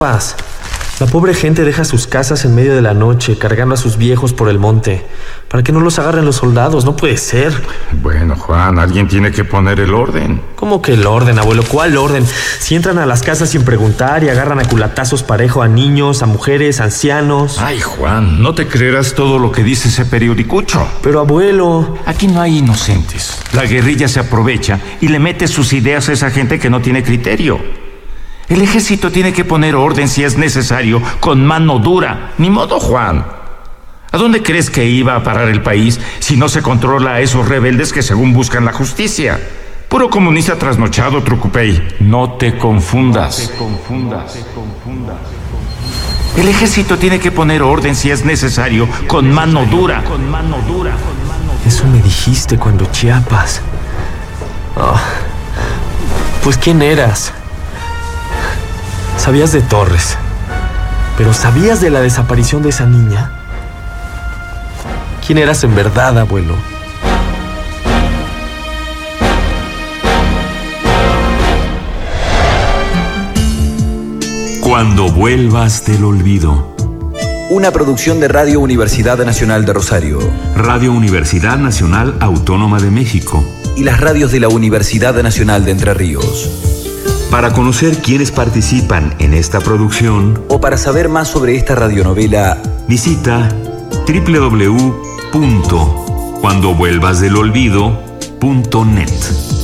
Paz. La pobre gente deja sus casas en medio de la noche, cargando a sus viejos por el monte, para que no los agarren los soldados. No puede ser. Bueno, Juan, alguien tiene que poner el orden. ¿Cómo que el orden, abuelo? ¿Cuál orden? Si entran a las casas sin preguntar y agarran a culatazos parejo a niños, a mujeres, ancianos. Ay, Juan, no te creerás todo lo que dice ese periodicucho. Pero, abuelo... Aquí no hay inocentes. La guerrilla se aprovecha y le mete sus ideas a esa gente que no tiene criterio. El ejército tiene que poner orden si es necesario, con mano dura. Ni modo, Juan. ¿A dónde crees que iba a parar el país si no se controla a esos rebeldes que según buscan la justicia? Puro comunista trasnochado, Trucupey. No te confundas. El ejército tiene que poner orden si es necesario, con mano dura. Eso me dijiste cuando Chiapas. Oh. Pues, ¿quién eras? Sabías de Torres, pero ¿sabías de la desaparición de esa niña? ¿Quién eras en verdad, abuelo? Cuando vuelvas del olvido. Una producción de Radio Universidad Nacional de Rosario. Radio Universidad Nacional Autónoma de México. Y las radios de la Universidad Nacional de Entre Ríos. Para conocer quiénes participan en esta producción o para saber más sobre esta radionovela, visita www.cuandovuelvasdelolvido.net.